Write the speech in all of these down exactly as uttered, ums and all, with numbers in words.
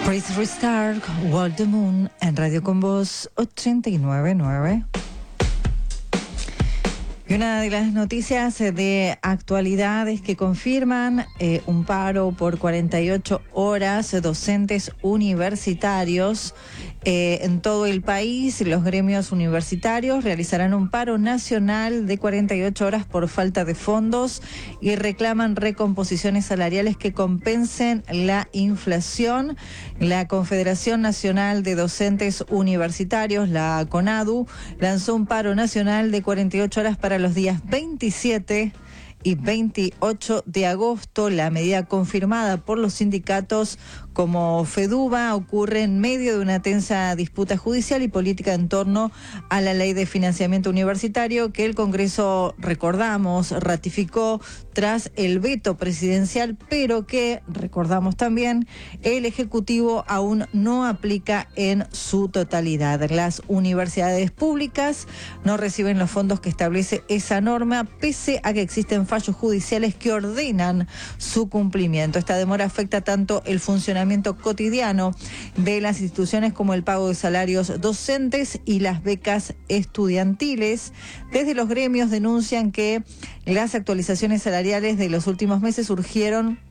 Chris Ristar, Walt the Moon, en Radio Con Voz ochenta y nueve punto nueve. Y una de las noticias de actualidad es que confirman eh, un paro por cuarenta y ocho horas docentes universitarios eh, en todo el país. Los gremios universitarios realizarán un paro nacional de cuarenta y ocho horas por falta de fondos y reclaman recomposiciones salariales que compensen la inflación. La Confederación Nacional de Docentes Universitarios, la CONADU, lanzó un paro nacional de cuarenta y ocho horas para los días veintisiete y veintiocho de agosto. La medida confirmada por los sindicatos como FEDUBA ocurre en medio de una tensa disputa judicial y política en torno a la ley de financiamiento universitario que el Congreso, recordamos, ratificó tras el veto presidencial, pero que, recordamos también, el Ejecutivo aún no aplica en su totalidad. Las universidades públicas no reciben los fondos que establece esa norma, pese a que existen fallos judiciales que ordenan su cumplimiento. Esta demora afecta tanto el funcionamiento cotidiano de las instituciones como el pago de salarios docentes y las becas estudiantiles. Desde los gremios denuncian que las actualizaciones salariales de los últimos meses surgieron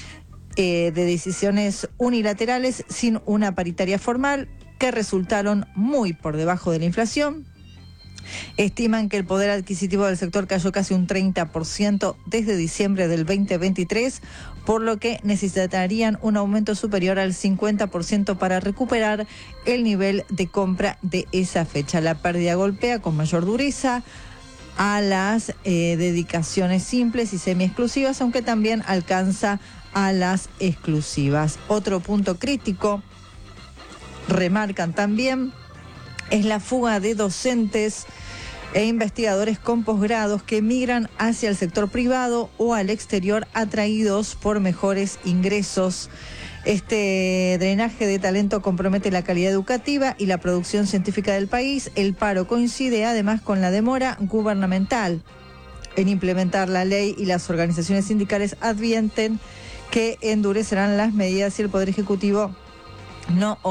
eh, de decisiones unilaterales sin una paritaria formal que resultaron muy por debajo de la inflación. Estiman que el poder adquisitivo del sector cayó casi un treinta por ciento desde diciembre del veinte veintitrés, por lo que necesitarían un aumento superior al cincuenta por ciento para recuperar el nivel de compra de esa fecha. La pérdida golpea con mayor dureza a las eh, dedicaciones simples y semi-exclusivas, aunque también alcanza a las exclusivas. Otro punto crítico, remarcan también, es la fuga de docentes e investigadores con posgrados que migran hacia el sector privado o al exterior atraídos por mejores ingresos. Este drenaje de talento compromete la calidad educativa y la producción científica del país. El paro coincide además con la demora gubernamental en implementar la ley y las organizaciones sindicales advierten que endurecerán las medidas si el Poder Ejecutivo no